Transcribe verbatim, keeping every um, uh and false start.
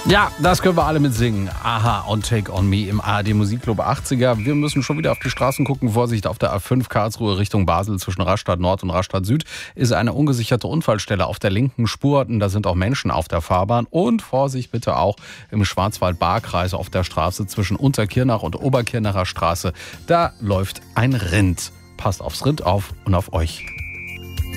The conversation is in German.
Ja, das können wir alle mitsingen. Aha und Take On Me im A R D Musikclub achtziger. Wir müssen schon wieder auf die Straßen gucken. Vorsicht, auf der A fünf Karlsruhe Richtung Basel zwischen Rastatt Nord und Rastatt Süd ist eine ungesicherte Unfallstelle auf der linken Spur. Da sind auch Menschen auf der Fahrbahn. Und Vorsicht bitte auch im Schwarzwald-Baar-Kreis auf der Straße zwischen Unterkirnach und Oberkirnacher Straße. Da läuft ein Rind. Passt aufs Rind auf und auf euch.